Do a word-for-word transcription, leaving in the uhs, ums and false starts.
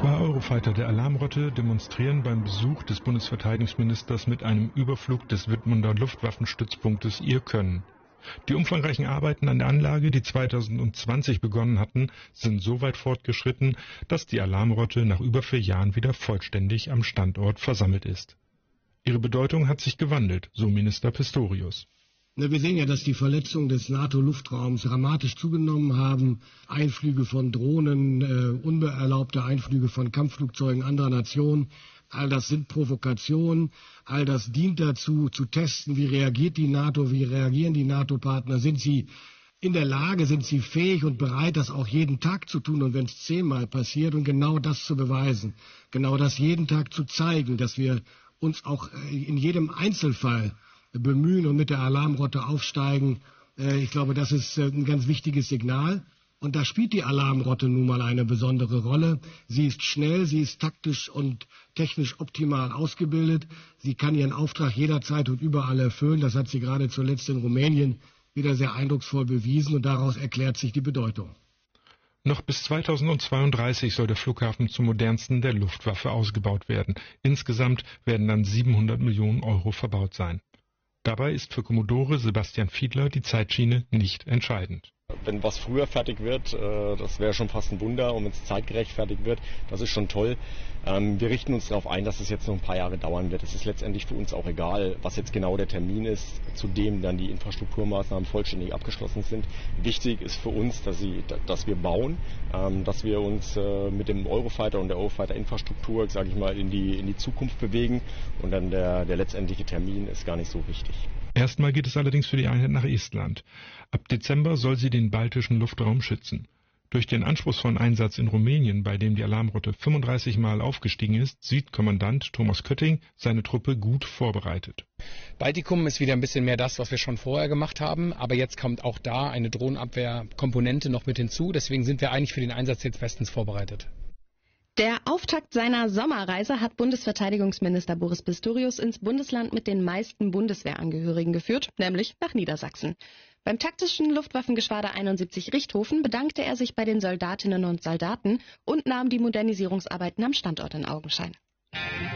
Zwei Eurofighter der Alarmrotte demonstrieren beim Besuch des Bundesverteidigungsministers mit einem Überflug des Wittmunder Luftwaffenstützpunktes ihr Können. Die umfangreichen Arbeiten an der Anlage, die zweitausendzwanzig begonnen hatten, sind so weit fortgeschritten, dass die Alarmrotte nach über vier Jahren wieder vollständig am Standort versammelt ist. Ihre Bedeutung hat sich gewandelt, so Minister Pistorius. Wir sehen ja, dass die Verletzungen des NATO-Luftraums dramatisch zugenommen haben. Einflüge von Drohnen, äh, unbeerlaubte Einflüge von Kampfflugzeugen anderer Nationen. All das sind Provokationen. All das dient dazu, zu testen, wie reagiert die NATO, wie reagieren die NATO-Partner. Sind sie in der Lage, sind sie fähig und bereit, das auch jeden Tag zu tun und wenn es zehnmal passiert und genau das zu beweisen. Genau das jeden Tag zu zeigen, dass wir uns auch in jedem Einzelfall bemühen und mit der Alarmrotte aufsteigen. Ich glaube, das ist ein ganz wichtiges Signal. Und da spielt die Alarmrotte nun mal eine besondere Rolle. Sie ist schnell, sie ist taktisch und technisch optimal ausgebildet. Sie kann ihren Auftrag jederzeit und überall erfüllen. Das hat sie gerade zuletzt in Rumänien wieder sehr eindrucksvoll bewiesen und daraus erklärt sich die Bedeutung. Noch bis zweitausendzweiunddreißig soll der Flughafen zum modernsten der Luftwaffe ausgebaut werden. Insgesamt werden dann siebenhundert Millionen Euro verbaut sein. Dabei ist für Kommodore Sebastian Fiedler die Zeitschiene nicht entscheidend. Wenn was früher fertig wird, das wäre schon fast ein Wunder. Und wenn es zeitgerecht fertig wird, das ist schon toll. Wir richten uns darauf ein, dass es jetzt noch ein paar Jahre dauern wird. Es ist letztendlich für uns auch egal, was jetzt genau der Termin ist, zu dem dann die Infrastrukturmaßnahmen vollständig abgeschlossen sind. Wichtig ist für uns, dass, sie, dass wir bauen, dass wir uns mit dem Eurofighter und der Eurofighter-Infrastruktur, sage ich mal, in die, in die Zukunft bewegen. Und dann der, der letztendliche Termin ist gar nicht so wichtig. Erstmal geht es allerdings für die Einheit nach Estland. Ab Dezember soll sie den baltischen Luftraum schützen. Durch den anspruchsvollen Einsatz in Rumänien, bei dem die Alarmrotte fünfunddreißig Mal aufgestiegen ist, sieht Kommandant Thomas Kötting seine Truppe gut vorbereitet. Baltikum ist wieder ein bisschen mehr das, was wir schon vorher gemacht haben, aber jetzt kommt auch da eine Drohnenabwehrkomponente noch mit hinzu. Deswegen sind wir eigentlich für den Einsatz jetzt bestens vorbereitet. Der Auftakt seiner Sommerreise hat Bundesverteidigungsminister Boris Pistorius ins Bundesland mit den meisten Bundeswehrangehörigen geführt, nämlich nach Niedersachsen. Beim taktischen Luftwaffengeschwader einundsiebzig Richthofen bedankte er sich bei den Soldatinnen und Soldaten und nahm die Modernisierungsarbeiten am Standort in Augenschein.